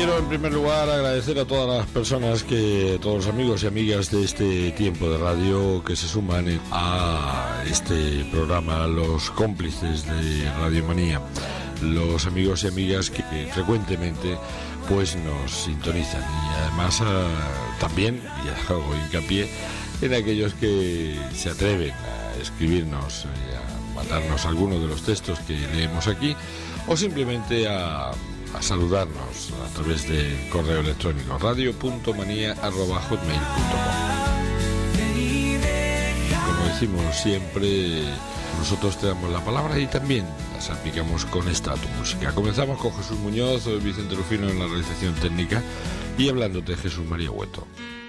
quiero en primer lugar agradecer a todas las personas todos los amigos y amigas de este tiempo de radio que se suman a este programa, los cómplices de Radio Manía, los amigos y amigas que frecuentemente pues nos sintonizan, y además también, y hago hincapié en aquellos que se atreven a escribirnos, a mandarnos algunos de los textos que leemos aquí, o simplemente a saludarnos a través del correo electrónico radio.manía@hotmail.com. Como decimos siempre, nosotros te damos la palabra y también la salpicamos con esta tu música. Comenzamos con Jesús Muñoz, Vicente Rufino en la realización técnica y hablándote Jesús María Hueto.